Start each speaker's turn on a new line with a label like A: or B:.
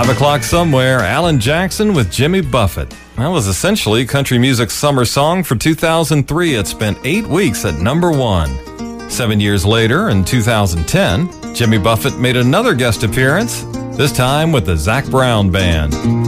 A: 5 o'clock somewhere, Alan Jackson with Jimmy Buffett. That was essentially country music's summer song for 2003. It spent 8 weeks at number 1. 7 years later, in 2010, Jimmy Buffett made another guest appearance, this time with the Zac Brown Band.